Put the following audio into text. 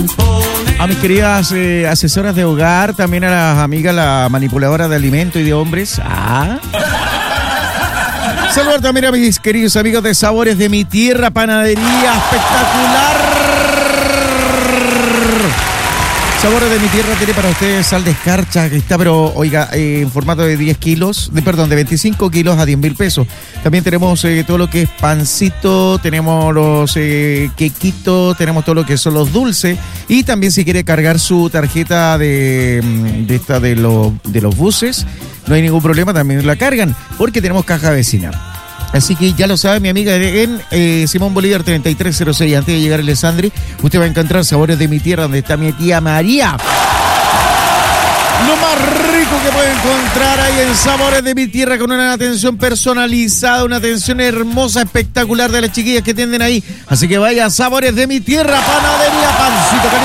A mis queridas asesoras de hogar, también a las amigas, la manipuladora de alimentos y de hombres. Saludar también a mis queridos amigos de Sabores de mi Tierra, panadería espectacular. Sabores de mi Tierra tiene para ustedes sal de escarcha que está, pero oiga, en formato de 10 kilos, de 25 kilos a 10.000 pesos. También tenemos todo lo que es pancito, tenemos los quequitos, tenemos todo lo que son los dulces. Y también si quiere cargar su tarjeta de los buses, no hay ningún problema, también la cargan, porque tenemos caja vecina. Así que ya lo sabe mi amiga en Simón Bolívar 3306. Antes de llegar a Alessandri, usted va a encontrar Sabores de mi Tierra, donde está mi tía María. Lo más rico que puede encontrar ahí en Sabores de mi Tierra, con una atención personalizada, una atención hermosa, espectacular de las chiquillas que tienden ahí. Así que vaya a Sabores de mi Tierra, panadería, pancito